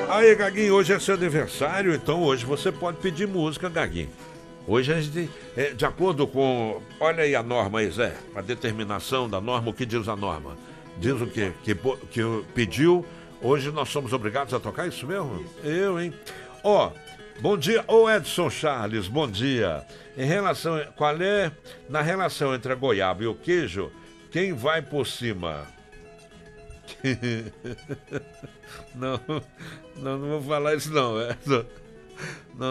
Aí, Gaguinho, hoje é seu aniversário, então hoje você pode pedir música, Gaguinho. Hoje a gente, de acordo com... Olha aí a norma aí, Zé. A determinação da norma, o que diz a norma? Diz o quê? Que pediu, hoje nós somos obrigados a tocar, isso mesmo? Eu, hein? Ó, bom dia. Ô Edson Charles, bom dia. Em relação... Qual é... Na relação entre a goiaba e o queijo, quem vai por cima? Não vou falar isso não. Não.